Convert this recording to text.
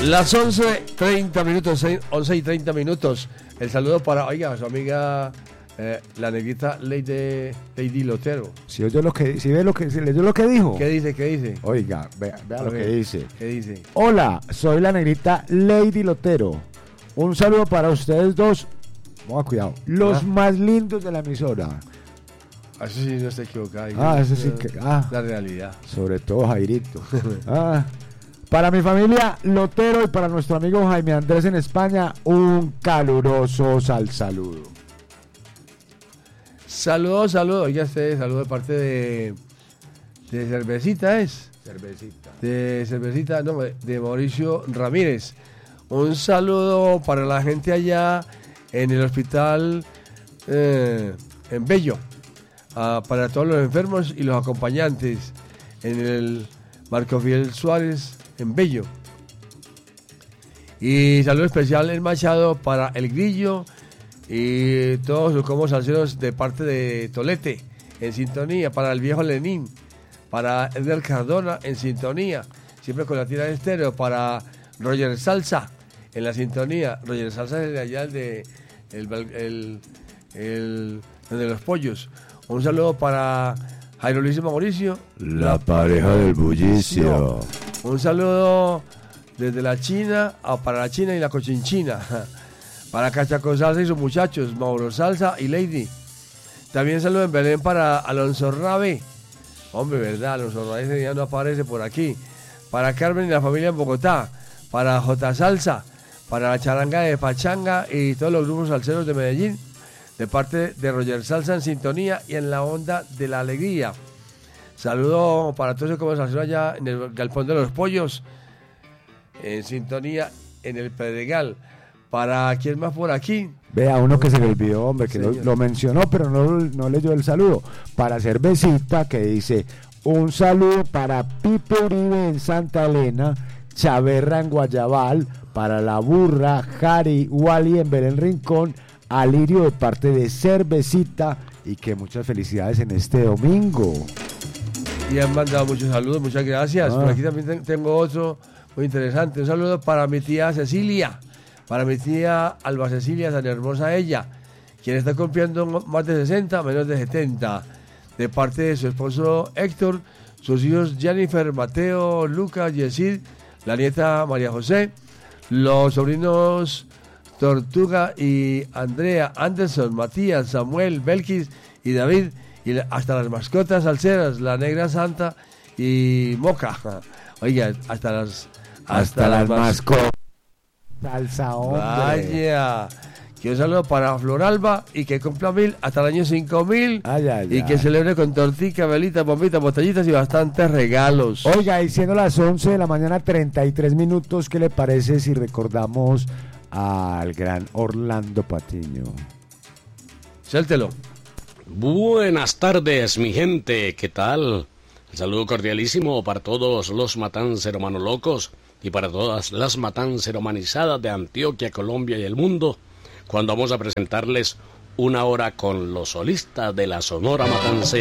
Las 11:30 minutos, 11:30 minutos. El saludo para, oiga, su amiga la negrita Lady Lotero. Si oyó lo que, si ve lo que, si leyó lo que dijo. ¿Qué dice? ¿Qué dice? Oiga, vea lo que dice. ¿Qué dice? Hola, soy la negrita Lady Lotero. Un saludo para ustedes dos. Vamos a cuidado. Los más lindos de la emisora. Eso sí no está equivocado. Eso sí que. La realidad. Sobre todo Jairito. Para mi familia Lotero y para nuestro amigo Jaime Andrés en España, un caluroso saludo. Saludos. Oiga, saludo de parte de Cervecita, ¿es? Cervecita, no, de Mauricio Ramírez. Un saludo para la gente allá en el hospital en Bello. Para todos los enfermos y los acompañantes en el Marco Fidel Suárez en Bello. Y saludo especial en Machado para El Grillo y todos los comos salseros de parte de Tolete en sintonía, para el viejo Lenín, para Edgar Cardona en sintonía, siempre con la tira de estéreo, para Roger Salsa en la sintonía. Roger Salsa es de allá de los pollos. Un saludo para Jairo Luis y Mauricio, la pareja del bullicio. Un saludo desde la China para la China y la Cochinchina. Para Cachaco Salsa y sus muchachos, Mauro Salsa y Lady. También saludo en Belén para Alonso Rabe. Hombre, verdad, Alonso Rabe ese día no aparece por aquí. Para Carmen y la familia en Bogotá. Para J Salsa. Para la charanga de Pachanga y todos los grupos salseros de Medellín. De parte de Roger Salsa en sintonía y en la onda de la alegría. Saludo para todos los que vamos a hacer allá en el Galpón de los Pollos. En sintonía en el Pedregal. ¿Para quién más por aquí? Vea, uno que se le olvidó, hombre, que lo mencionó, pero no leyó el saludo. Para Cervecita, que dice, un saludo para Pipe Uribe en Santa Elena, Chaverra en Guayabal, para La Burra, Jari, Wally en Belén Rincón, Alirio de parte de Cervecita, y que muchas felicidades en este domingo. Y han mandado muchos saludos, muchas gracias. Por aquí también tengo otro muy interesante. Un saludo para mi tía Cecilia. Para mi tía Alba Cecilia, tan hermosa ella, quien está cumpliendo más de 60, menos de 70, de parte de su esposo Héctor, sus hijos Jennifer, Mateo, Lucas, Yesid, la nieta María José, los sobrinos Tortuga y Andrea, Anderson, Matías, Samuel, Belkis y David, y hasta las mascotas salseras, la Negra Santa y Moca. Oiga, hasta las mascotas. Salsa, hombre. Vaya. Que un saludo para Floralba y que cumpla 1000 hasta el año 5000 y que celebre con tortica, velitas, bombitas, botellitas y bastantes regalos. Oiga, y siendo las 11 de la mañana 33 minutos, ¿qué le parece si recordamos al gran Orlando Patiño? Suéltelo. Buenas tardes, mi gente, ¿qué tal? El saludo cordialísimo para todos los matanceromanos locos y para todas las matanceromanizadas de Antioquia, Colombia y el mundo, cuando vamos a presentarles una hora con los solistas de la Sonora Matancera.